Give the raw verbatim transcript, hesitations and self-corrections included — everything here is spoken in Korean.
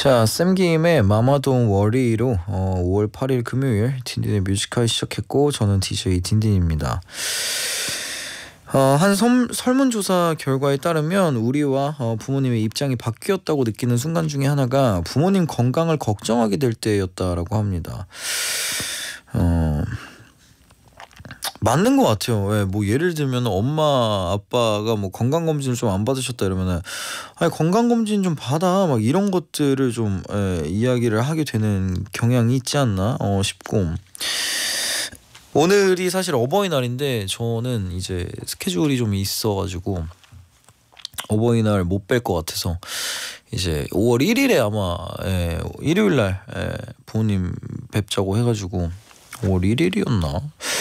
자, 쌤김의 마마돈 월요일로 어, 오월 팔일 금요일 딘딘의 뮤지컬 시작했고, 저는 디제이 딘딘입니다. 어, 한 섬, 설문조사 결과에 따르면 우리와 어, 부모님의 입장이 바뀌었다고 느끼는 순간 중에 하나가 부모님 건강을 걱정하게 될 때였다라고 합니다. 어, 맞는 것 같아요. 예, 뭐 예를 들면 엄마 아빠가 뭐 건강 검진을 좀 안 받으셨다 이러면은, 아니 건강 검진 좀 받아, 막 이런 것들을 좀 예, 이야기를 하게 되는 경향이 있지 않나 어, 싶고, 오늘이 사실 어버이날인데 저는 이제 스케줄이 좀 있어가지고 어버이날 못 뵐 것 같아서 이제 오월 일일에 아마 예, 일요일날 예, 부모님 뵙자고 해가지고 오월 일일이었나?